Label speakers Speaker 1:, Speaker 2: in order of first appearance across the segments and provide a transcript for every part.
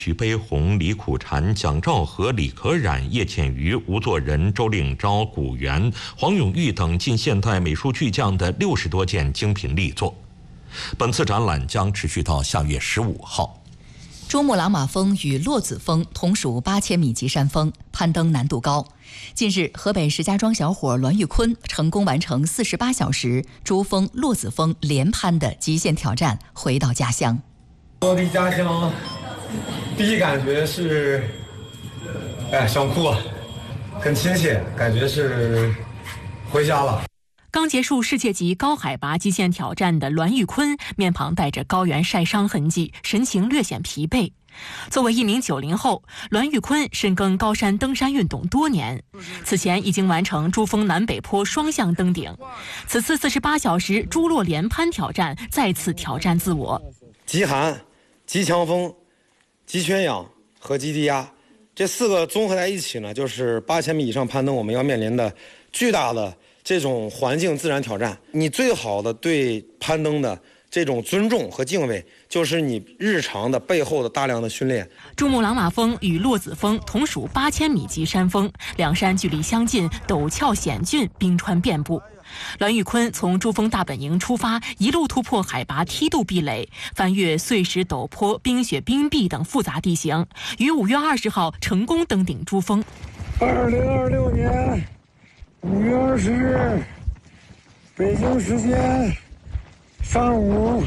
Speaker 1: 徐悲鸿、李苦禅、蒋兆和、李可染、叶浅予、吴作人、周令钊、古元、黄永玉等近现代美术巨匠的60多件精品力作。本次展览将持续到下月15号。
Speaker 2: 珠穆朗玛峰与洛子峰同属8000米级山峰，攀登难度高。近日，河北石家庄小伙栾玉坤成功完成48小时珠峰、洛子峰连攀的极限挑战，回到家乡。
Speaker 3: 落地家乡，第一感觉是，想哭啊，很亲切，感觉是回家了。
Speaker 4: 刚结束世界级高海拔极限挑战的栾玉坤，面庞带着高原晒伤痕迹，神情略显疲惫。作为一名90后，栾玉坤深耕高山登山运动多年，此前已经完成珠峰南北坡双向登顶。此次48小时珠洛连攀挑战再次挑战自我。
Speaker 3: 极寒、极强风、极缺氧和极低压，这4个综合在一起呢，就是8000米以上攀登我们要面临的巨大的这种环境自然挑战。你最好的对攀登的这种尊重和敬畏，就是你日常的背后的大量的训练。
Speaker 4: 珠穆朗玛峰与洛子峰同属8000米级山峰，两山距离相近，陡峭险峻，冰川遍布。栾玉坤从珠峰大本营出发，一路突破海拔梯度壁垒，翻越碎石陡坡、冰雪冰壁等复杂地形，于5月20号成功登顶珠峰。
Speaker 3: 2026年5月20日，北京时间上午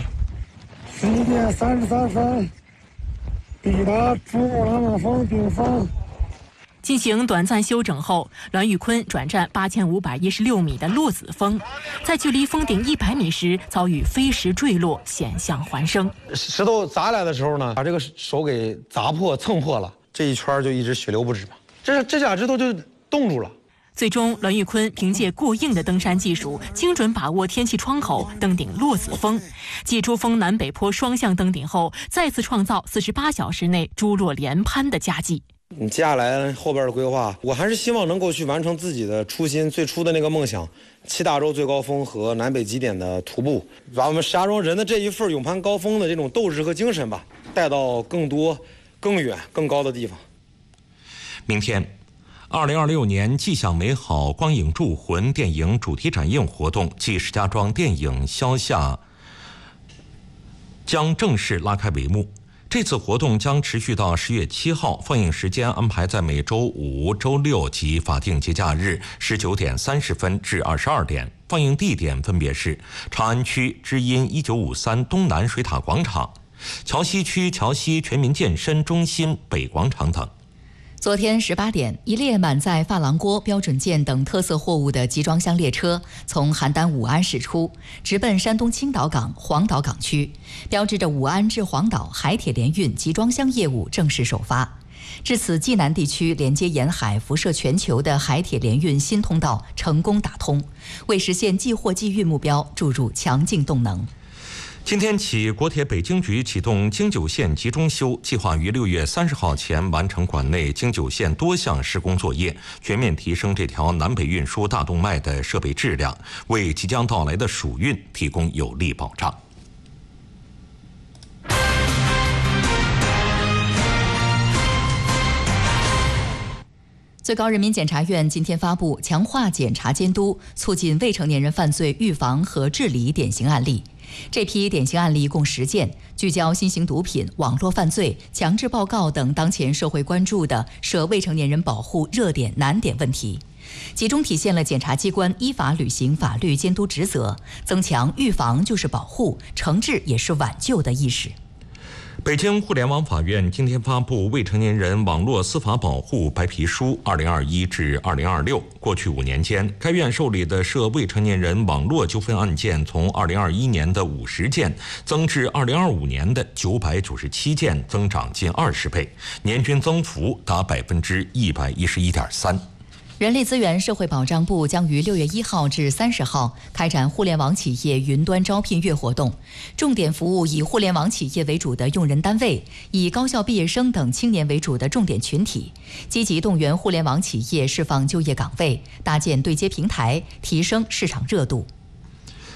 Speaker 3: 11点33分，抵达珠穆朗玛峰顶峰。
Speaker 4: 进行短暂休整后，栾玉坤转战8516米的洛子峰，在距离峰顶100米时遭遇飞石坠落，险象环生。
Speaker 3: 石头砸来的时候呢，把这个手给砸破、蹭破了，这一圈就一直血流不止嘛。这俩指头就冻住了。
Speaker 4: 最终，栾玉坤凭借过硬的登山技术，精准把握天气窗口，登顶洛子峰。继珠峰南北坡双向登顶后，再次创造48小时内珠洛连攀的佳绩。
Speaker 3: 接下来后边的规划，我还是希望能够去完成自己的初心，最初的那个梦想，7大洲最高峰和南北极点的徒步，把我们石家庄人的这一份勇攀高峰的这种斗志和精神吧，带到更多、更远、更高的地方。
Speaker 1: 明天，2026年既享美好光影铸魂电影主题展映活动暨石家庄电影消夏将正式拉开帷幕。这次活动将持续到10月7号，放映时间安排在每周5、周6及法定节假日19点30分至22点。放映地点分别是长安区知音1953东南水塔广场、桥西区桥西全民健身中心北广场等。
Speaker 2: 昨天18点，一列满载珐琅锅、标准件等特色货物的集装箱列车从邯郸武安驶出，直奔山东青岛港、黄岛港区，标志着武安至黄岛海铁联运集装箱业务正式首发。至此，冀南地区连接沿海、辐射全球的海铁联运新通道成功打通，为实现即货即运目标注入强劲动能。
Speaker 1: 今天起，国铁北京局启动京九线集中修，计划于6月30号前完成管内京九线多项施工作业，全面提升这条南北运输大动脉的设备质量，为即将到来的暑运提供有力保障。
Speaker 2: 最高人民检察院今天发布强化检察监督，促进未成年人犯罪预防和治理典型案例。这批典型案例共10件，聚焦新型毒品、网络犯罪、强制报告等当前社会关注的涉未成年人保护热点难点问题，集中体现了检察机关依法履行法律监督职责，增强预防就是保护，惩治也是挽救的意识。
Speaker 1: 北京互联网法院今天发布《未成年人网络司法保护白皮书 （2021 至2026）》。过去5年间，该院受理的涉未成年人网络纠纷案件从2021年的50件增至2025年的997件，增长近20倍，年均增幅达111.3%。
Speaker 2: 人力资源社会保障部将于6月1号至30号开展互联网企业云端招聘月活动，重点服务以互联网企业为主的用人单位，以高校毕业生等青年为主的重点群体，积极动员互联网企业释放就业岗位，搭建对接平台，提升市场热度。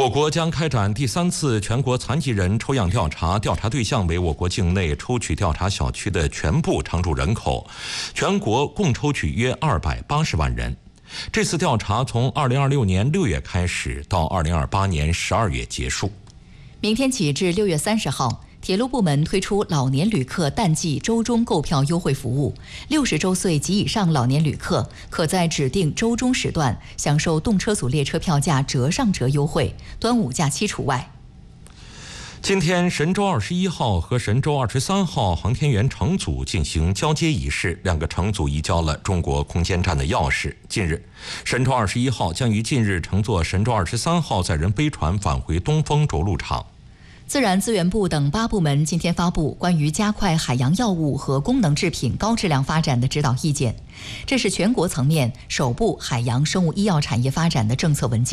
Speaker 1: 我国将开展第3次全国残疾人抽样调查，调查对象为我国境内抽取调查小区的全部常住人口，全国共抽取约280万人。这次调查从2026年6月开始，到2028年12月结束。
Speaker 2: 明天起至6月30号，铁路部门推出老年旅客淡季周中购票优惠服务，60周岁及以上老年旅客可在指定周中时段享受动车组列车票价折上折优惠，端午假期除外。
Speaker 1: 今天神舟21号和神舟23号航天员乘组进行交接仪式，2个乘组移交了中国空间站的钥匙。近日，神舟21号将于近日乘坐神舟23号载人飞船返回东风着陆场。
Speaker 2: 自然资源部等8部门今天发布关于加快海洋药物和功能制品高质量发展的指导意见，这是全国层面首部海洋生物医药产业发展的政策文件。